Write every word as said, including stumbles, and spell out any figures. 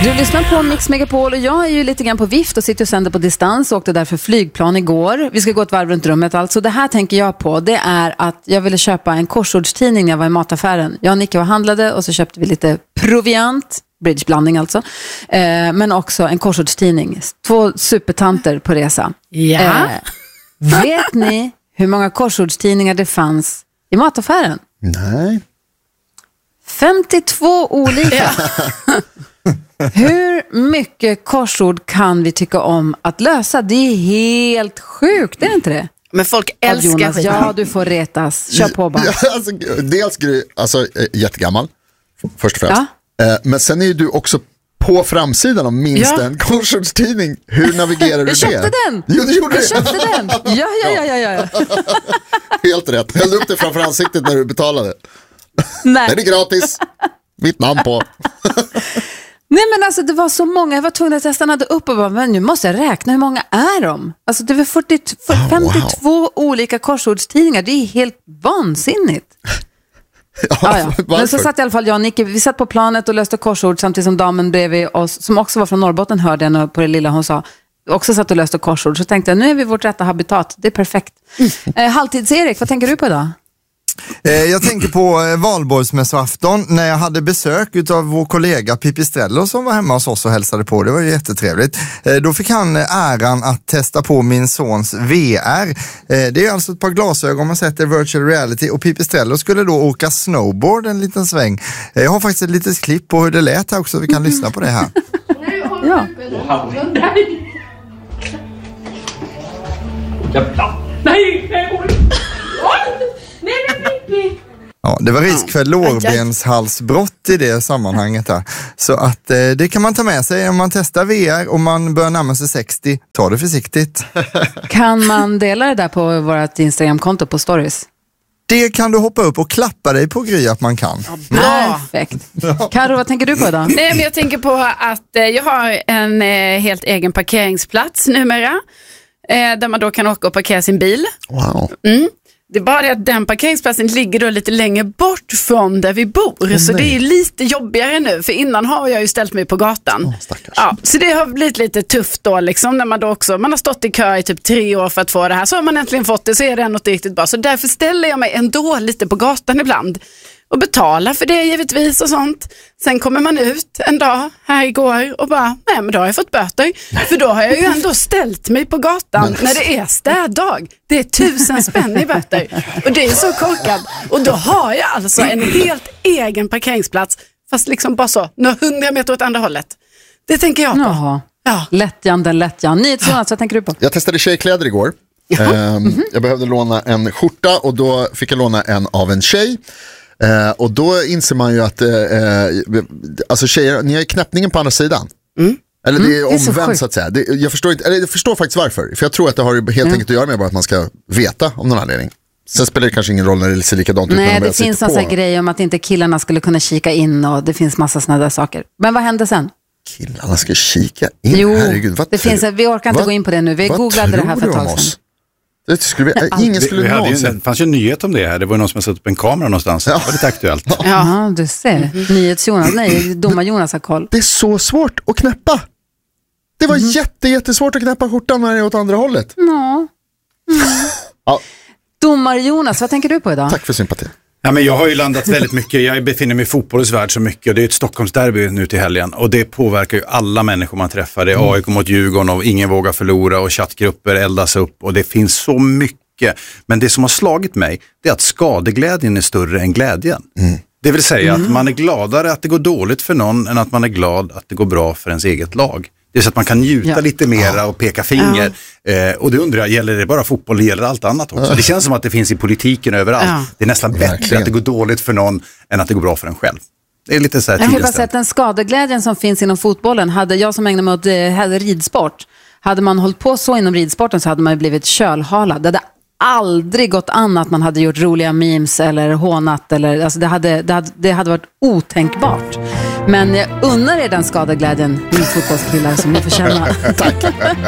Du lyssnar på Mix Megapol och jag är ju lite grann på vift och sitter och sänder på distans och åkte därför flygplan igår. Vi ska gå ett varv runt rummet alltså. Det här tänker jag på, det är att jag ville köpa en korsordstidning när jag var i mataffären. Jag och Nicke var handlade och så köpte vi lite proviant, bridgeblandning alltså, eh, men också en korsordstidning. Två supertanter på resa. Ja. Eh, vet ni hur många korsordstidningar det fanns i mataffären? Nej. femtiotvå olika. Hur mycket korsord kan vi tycka om att lösa? Det är helt sjukt, är det inte det? Men folk älskar Jonas, skit. ja, du får retas. Kör på bara. Ja, alltså, dels Gry, alltså äh, jättegammal, först och främst. Ja. Äh, men sen är ju du också på framsidan av minst Ja. en korsordstidning. Hur navigerar du det? Jag köpte den. Jo, du gjorde Jag det. köpte den. Ja, ja, ja, ja, ja. Helt rätt. Hällde upp det framför ansiktet när du betalade. Nej. Den är gratis. Mitt namn på. Nej, men alltså det var så många. Jag var tvungen att jag stannade upp och bara, men nu måste jag räkna, hur många är de? Alltså det var fyrtio, Oh, femtiotvå wow. olika korsordstidningar. Det är helt vansinnigt. Ja, Ah, ja. Men så varför? satt i alla fall jag och Nicke, vi satt på planet och löste korsord samtidigt som damen bredvid oss, som också var från Norrbotten, hörde jag på det lilla hon sa, också satt och löste korsord. Så tänkte jag, nu är vi vårt rätta habitat, det är perfekt. Mm. Eh, Halvtids-Erik, vad tänker du på idag? Eh, jag tänker på eh, valborgsmässoafton när jag hade besök av vår kollega Pipistrello som var hemma hos oss och hälsade på. Det var ju jättetrevligt. Eh, då fick han eh, äran att testa på min sons V R. Eh, det är alltså ett par glasögon man sätter virtual reality och Pipistrello skulle då åka snowboard en liten sväng. Eh, jag har faktiskt ett litet klipp på hur det lät här också, vi kan lyssna på det här. Ja. Nej, nej, oj. Nej, men Pippi. Ja, det var risk för lårbenshalsbrott i det sammanhanget där. Så att eh, det kan man ta med sig om man testar V R och man bör närma sig sextio. Ta det försiktigt. Kan man dela det där på vårt Instagram-konto på stories? Det kan du hoppa upp och klappa dig på Gry att man kan. Bra. Perfekt. Karo, vad tänker du på idag? Nej, men jag tänker på att eh, jag har en eh, helt egen parkeringsplats numera. Eh, där man då kan åka och parkera sin bil. Wow. Mm. Det är bara det att den parkeringsplatsen ligger då lite längre bort från där vi bor. Oh, så nej. det är lite jobbigare nu. För innan har jag ju ställt mig på gatan. Oh, stackars. Ja, så det har blivit lite tufft då liksom. När man då också, man har stått i kö i typ tre år för att få det här. Så har man äntligen fått det, så är det något riktigt bra. Så därför ställer jag mig ändå lite på gatan ibland. Och betalar för det givetvis och sånt. Sen kommer man ut en dag här igår och bara, nej men då har jag fått böter. För då har jag ju ändå ställt mig på gatan Men... när det är städdag. Det är tusen spänn i böter. Och det är så korkat. Och då har jag alltså en helt egen parkeringsplats. Fast liksom bara så, några hundra meter åt andra hållet. Det tänker jag på. Jaha. Ja. Lättjan, den lättjan. Nyhetsjonas, vad tänker du på? Jag testade tjejkläder igår. Um, mm-hmm. Jag behövde låna en skjorta och då fick jag låna en av en tjej. Uh, och då inser man ju att uh, alltså tjejer, ni har ju knäppningen på andra sidan. Mm. Eller det är Mm, det är så omvänt sjukt. så att säga. Det, jag, förstår inte, eller jag förstår faktiskt varför. För jag tror att det har helt Mm. enkelt att göra med bara att man ska veta om någon anledning. Sen spelar det kanske ingen roll när det ser likadant ut. när Nej, de det väl finns sitter en sån på. här grej om att inte killarna skulle kunna kika in och det finns massa sådana där saker. Men vad hände sen? Killarna ska kika in. Jo, Herregud, vad det tror- finns, vi orkar inte vad- gå in på det nu. Vi vad googlade det här tror för ett du om tag oss? sedan. Det skulle vi, ingen skulle Vi hade ju, någonsin... det fanns ju en nyhet om det här. Det var ju någon som har satt upp en kamera någonstans. Det var lite aktuellt. Ja, du ser. Nyhets-Jonas, nej, domar-Jonas har koll. Det är så svårt att knäppa. Det var jätte, jättesvårt att knäppa skjortan när det är åt andra hållet. Ja. Ja, Domar-Jonas, vad tänker du på idag? tack för sympati. Ja, men jag har ju landat väldigt mycket. Jag befinner mig i fotbollens värld så mycket. Och det är ett Stockholmsderby nu till helgen. Och det påverkar ju alla människor man träffar. Det är A I K mot Djurgården och ingen vågar förlora. Och chattgrupper eldas upp. Och det finns så mycket. Men det som har slagit mig, det är att skadeglädjen är större än glädjen. Mm. Det vill säga att man är gladare att det går dåligt för någon än att man är glad att det går bra för ens eget lag. Det är så att man kan njuta Ja. lite mera och peka finger. Ja. Eh, och det undrar jag, gäller det bara fotboll eller gäller det allt annat också? Ja. Det känns som att det finns i politiken överallt. Ja. Det är nästan bättre Verkligen. att det går dåligt för någon än att det går bra för en själv. Det är lite så här Jag vill bara tidens säga att den skadeglädjen som finns inom fotbollen, hade jag som ägnar mig åt eh, ridsport, hade man hållit på så inom ridsporten så hade man ju blivit kölhalad. Det hade aldrig gått an att man hade gjort roliga memes eller hånat. Eller, alltså det, hade, det, hade, det hade varit otänkbart. Men jag unnar er den skadeglädjen, ni fotbollskillar, som ni förtjänar. Tack.